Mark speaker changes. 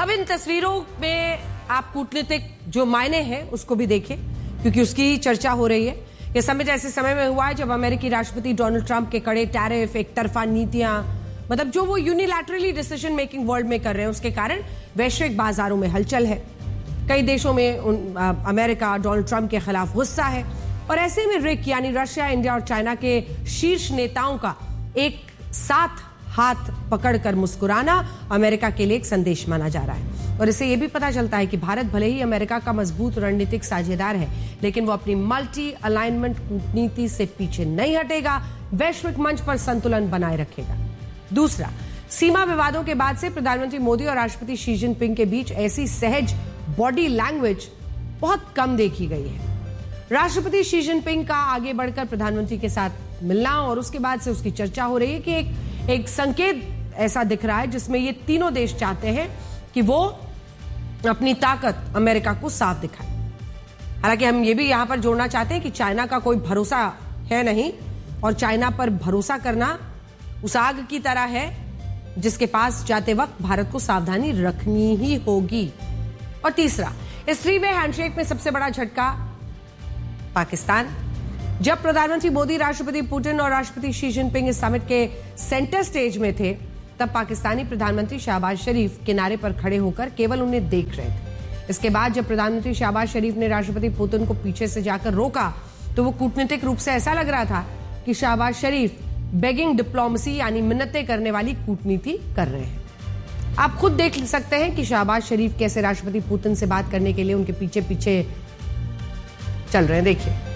Speaker 1: अब इन तस्वीरों में आप कूटनीतिक जो मायने हैं उसको भी देखें, क्योंकि उसकी चर्चा हो रही है। यह समिट ऐसे समय में हुआ है जब अमेरिकी राष्ट्रपति डोनाल्ड ट्रंप के कड़े टैरिफ, एक तरफा नीतियां, मतलब जो वो यूनिलैटरली डिसीजन मेकिंग वर्ल्ड में कर रहे हैं, उसके कारण वैश्विक बाजारों में हलचल है। कई देशों में अमेरिका डोनाल्ड ट्रंप के खिलाफ गुस्सा है और ऐसे में रिक यानी रशिया, इंडिया और चाइना के शीर्ष नेताओं का एक साथ हाथ पकड़कर मुस्कुराना अमेरिका के लिए एक संदेश माना जा रहा है। और इससे यह भी पता चलता है कि भारत भले ही अमेरिका का मजबूत रणनीतिक साझेदार है, लेकिन वो अपनी मल्टी अलाइनमेंट कूटनीति से पीछे नहीं हटेगा, वैश्विक मंच पर संतुलन बनाए रखेगा। दूसरा, सीमा विवादों के बाद से प्रधानमंत्री मोदी और राष्ट्रपति शी जिनपिंग के बीच ऐसी सहज बॉडी लैंग्वेज बहुत कम देखी गई है। राष्ट्रपति शी जिनपिंग का आगे बढ़कर प्रधानमंत्री के साथ मिलना और उसके बाद से उसकी चर्चा हो रही है कि एक संकेत ऐसा दिख रहा है जिसमें ये तीनों देश चाहते हैं कि वो अपनी ताकत अमेरिका को साफ दिखाए। हालांकि हम ये भी यहां पर जोड़ना चाहते हैं कि चाइना का कोई भरोसा है नहीं और चाइना पर भरोसा करना उस आग की तरह है जिसके पास जाते वक्त भारत को सावधानी रखनी ही होगी। और तीसरा, इस 3 वे हैंडशेक में सबसे बड़ा झटका पाकिस्तान। जब प्रधानमंत्री मोदी, राष्ट्रपति पुतिन और राष्ट्रपति शी जिनपिंग इस समिट के सेंटर स्टेज में थे, तब पाकिस्तानी प्रधानमंत्री शहबाज शरीफ किनारे पर खड़े होकर केवल उन्हें देख रहे थे। इसके बाद जब प्रधानमंत्री शहबाज शरीफ ने राष्ट्रपति पुतिन को पीछे से जाकर रोका तो वो कूटनीतिक रूप से ऐसा लग रहा था कि शहबाज शरीफ बेगिंग डिप्लोमेसी यानी मिन्नतें करने वाली कूटनीति कर रहे हैं। आप खुद देख सकते हैं कि शहबाज शरीफ कैसे राष्ट्रपति पुतिन से बात करने के लिए उनके पीछे पीछे चल रहे हैं। देखिए।